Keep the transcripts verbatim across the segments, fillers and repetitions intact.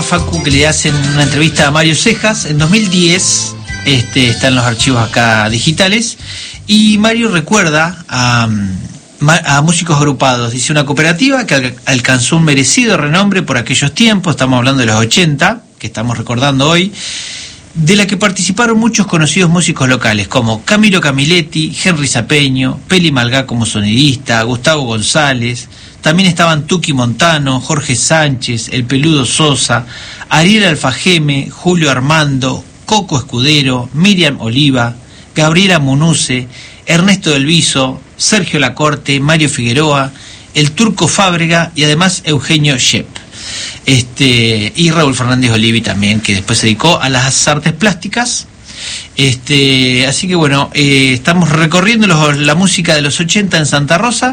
Facu, que le hacen una entrevista a Mario Cejas en dos mil diez. Este, están los archivos acá digitales. Y Mario recuerda a, a músicos agrupados. Dice: una cooperativa que alcanzó un merecido renombre por aquellos tiempos, estamos hablando de los ochenta, que estamos recordando hoy, de la que participaron muchos conocidos músicos locales como Camilo Camiletti, Henry Zapeño, Peli Malgá como sonidista, Gustavo González. También estaban Tuki Montano, Jorge Sánchez, El Peludo Sosa, Ariel Alfajeme, Julio Armando, Coco Escudero, Miriam Oliva, Gabriela Munuce, Ernesto Del Viso, Sergio Lacorte, Mario Figueroa, el Turco Fábrega y además Eugenio Shep. Este, y Raúl Fernández Olivi también, que después se dedicó a las artes plásticas. Este, así que bueno, eh, estamos recorriendo los, la música de los ochenta en Santa Rosa.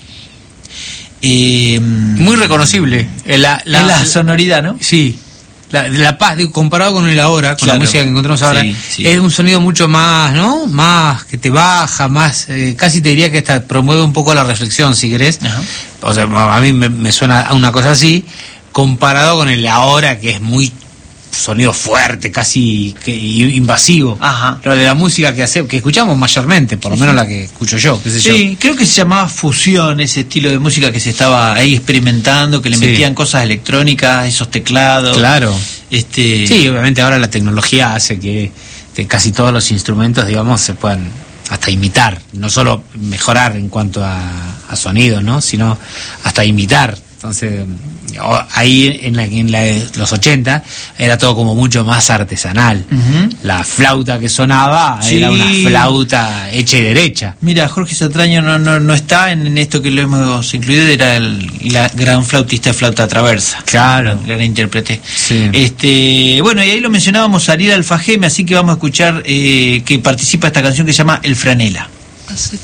Eh, Muy reconocible. La, la, la sonoridad, ¿no? Sí. La, la paz, comparado con el ahora, con claro, la música que encontramos ahora, sí, sí. Es un sonido mucho más, ¿no? Más que te baja, más, eh, casi te diría que hasta promueve un poco la reflexión, si querés. Ajá. O sea, a mí me, me suena a una cosa así, comparado con el ahora, que es muy sonido fuerte, casi que, invasivo. Ajá. Lo de la música que hace, que escuchamos mayormente, por lo menos la que escucho yo, qué sé yo. Sí, creo que se llamaba fusión, ese estilo de música que se estaba ahí experimentando, que le Sí. metían cosas electrónicas, esos teclados. Claro. Este... Sí, obviamente ahora la tecnología hace que, que casi todos los instrumentos, digamos, se puedan hasta imitar, no solo mejorar en cuanto a, a sonido, ¿no? Sino hasta imitar. Entonces, ahí en, la, en la de los ochenta era todo como mucho más artesanal. Uh-huh. La flauta que sonaba sí. era una flauta hecha y derecha. Mira, Jorge Satraño no, no, no está en, en esto que lo hemos incluido, era el la gran flautista de flauta traversa. Claro. Gran intérprete. Sí. Este, bueno, y ahí lo mencionábamos, Ariel Alfajeme, así que vamos a escuchar eh, que participa esta canción que se llama El Franela. Hace